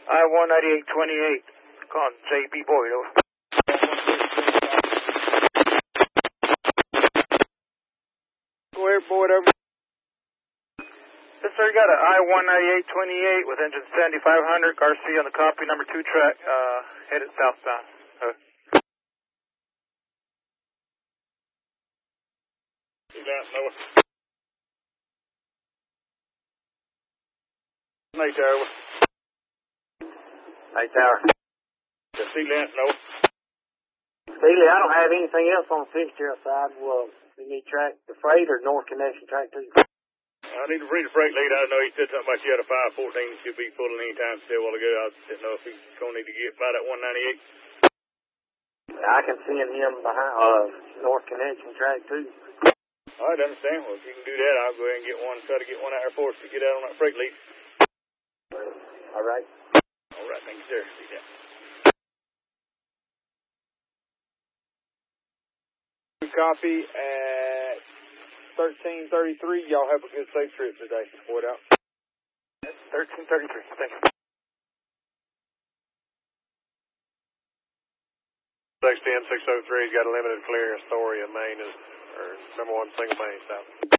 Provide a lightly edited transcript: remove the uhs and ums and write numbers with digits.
I-19828. Calling J.B. Boyd, over. Go ahead, Boyd, over. Yes, sir, you got an I-19828 with engine 7500, Garcia on the copy, number 2 track, headed southbound. Over. Night Tower. Night Tower. Sealant, no. Steely, I don't have anything else on the fixture outside. Well, we need track the freight or north connection track 2. I need to read the freight lead. I know he said something about you had a 514 should be pulling any time still a while ago. I didn't know if he's going to need to get by that 198. I can send him behind north connection track 2. All right, I understand. Well, if you can do that, I'll go ahead and get one, try to get one out there for us to get out on that freight lead. All right. All right, thank you, sir. See ya. Copy at 13:33. Y'all have a good safe trip today. Boyd out. 1333. Thank you. 610-603's got a limited clearance authority in Maine, or number 1 single main south.